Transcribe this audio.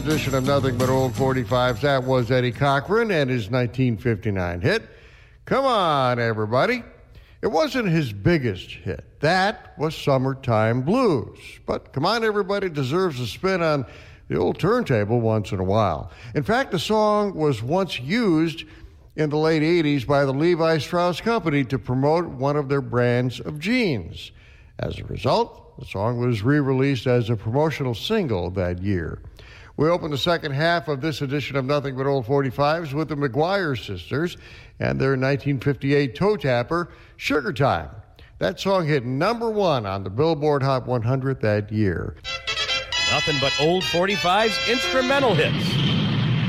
Edition of Nothing But Old 45s. That was Eddie Cochran and his 1959 hit, Come On, Everybody. It wasn't his biggest hit. That was Summertime Blues. But Come On, Everybody deserves a spin on the old turntable once in a while. In fact, the song was once used in the late 80s by the Levi Strauss Company to promote one of their brands of jeans. As a result, the song was re-released as a promotional single that year. We open the second half of this edition of Nothing But Old 45s with the McGuire Sisters and their 1958 toe tapper, Sugar Time. That song hit number 1 on the Billboard Hot 100 that year. Nothing but Old 45s instrumental hits.